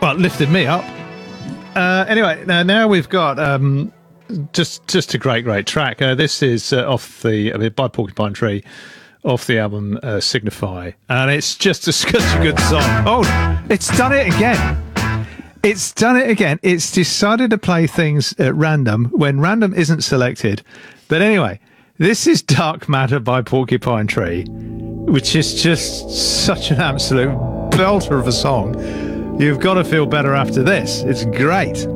Well, it lifted me up. Anyway, now we've got just a great track. This is by Porcupine Tree, off the album Signify, and it's just such a good song. Oh, it's done it again. It's done it again. It's decided to play things at random when random isn't selected. But anyway, this is Dark Matter by Porcupine Tree, which is just such an absolute belter of a song. You've got to feel better after this. It's great.